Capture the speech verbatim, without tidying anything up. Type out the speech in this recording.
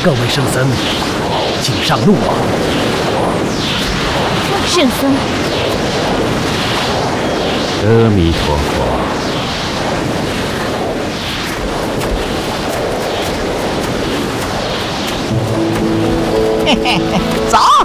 各位圣僧，请上路啊！ 圣僧， 阿弥陀佛。 嘿嘿嘿，走。